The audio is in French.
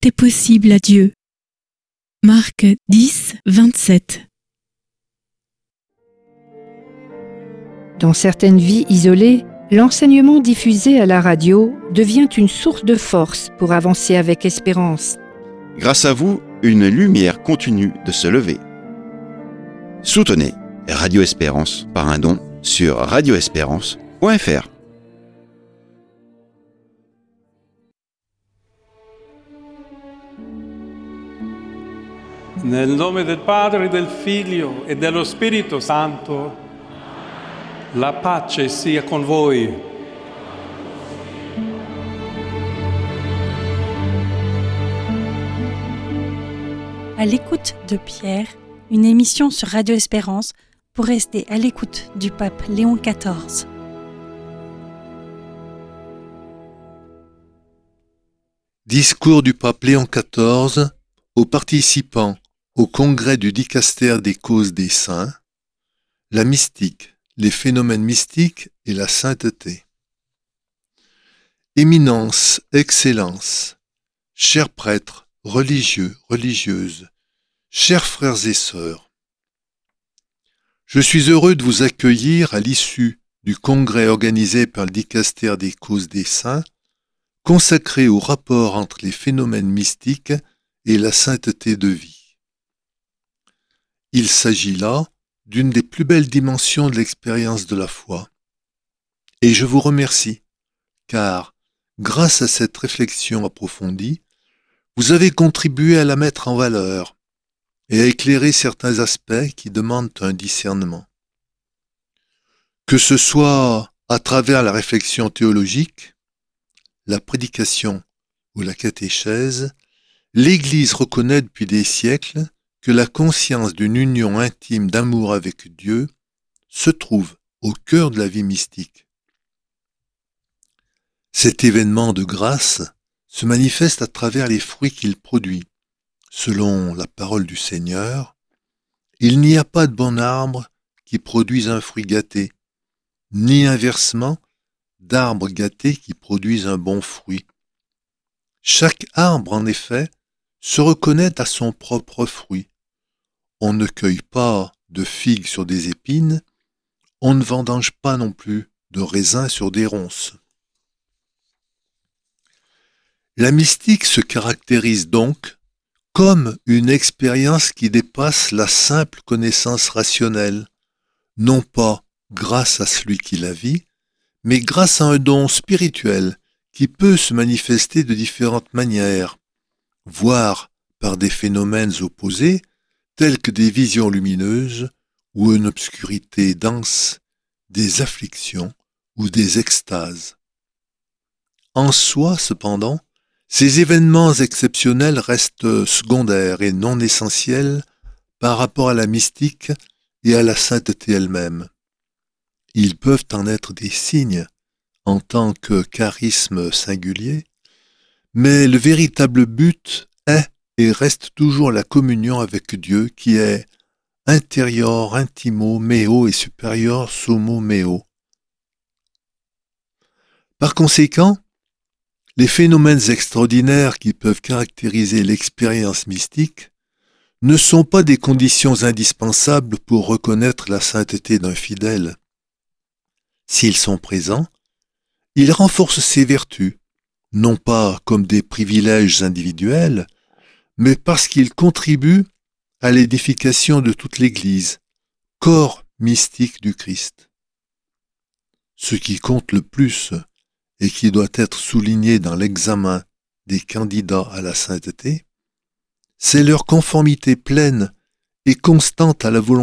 est possible à Dieu. Marc 10, 27. Dans certaines vies isolées, l'enseignement diffusé à la radio devient une source de force pour avancer avec espérance. Grâce à vous, une lumière continue de se lever. Soutenez Radio Espérance par un don sur radioespérance.fr. Nel nome del Padre, del Figlio e dello Spirito Santo, la pace sia con voi. À l'écoute de Pierre, une émission sur Radio Espérance pour rester à l'écoute du pape Léon XIV. Discours du pape Léon XIV aux participants au congrès du Dicaster des causes des saints, la mystique, les phénomènes mystiques et la sainteté. Éminence, Excellence, chers prêtres, religieux, religieuses, chers frères et sœurs, je suis heureux de vous accueillir à l'issue du congrès organisé par le Dicaster des causes des saints, consacré au rapport entre les phénomènes mystiques et la sainteté de vie. Il s'agit là d'une des plus belles dimensions de l'expérience de la foi. Et je vous remercie, car, grâce à cette réflexion approfondie, vous avez contribué à la mettre en valeur et à éclairer certains aspects qui demandent un discernement. Que ce soit à travers la réflexion théologique, la prédication ou la catéchèse, l'Église reconnaît depuis des siècles que la conscience d'une union intime d'amour avec Dieu se trouve au cœur de la vie mystique. Cet événement de grâce se manifeste à travers les fruits qu'il produit. Selon la parole du Seigneur, il n'y a pas de bon arbre qui produise un fruit gâté, ni inversement d'arbre gâté qui produise un bon fruit. Chaque arbre, en effet, se reconnaît à son propre fruit. On ne cueille pas de figues sur des épines, on ne vendange pas non plus de raisins sur des ronces. La mystique se caractérise donc comme une expérience qui dépasse la simple connaissance rationnelle, non pas grâce à celui qui la vit, mais grâce à un don spirituel qui peut se manifester de différentes manières, voire par des phénomènes opposés, tels que des visions lumineuses ou une obscurité dense, des afflictions ou des extases. En soi, cependant, ces événements exceptionnels restent secondaires et non essentiels par rapport à la mystique et à la sainteté elle-même. Ils peuvent en être des signes en tant que charisme singulier, mais le véritable but est et reste toujours la communion avec Dieu qui est intérieur intimo meo et supérieur sumo meo. Par conséquent, les phénomènes extraordinaires qui peuvent caractériser l'expérience mystique ne sont pas des conditions indispensables pour reconnaître la sainteté d'un fidèle. S'ils sont présents, ils renforcent ses vertus, non pas comme des privilèges individuels, mais parce qu'ils contribuent à l'édification de toute l'Église, corps mystique du Christ. Ce qui compte le plus et qui doit être souligné dans l'examen des candidats à la sainteté, c'est leur conformité pleine et constante à la volonté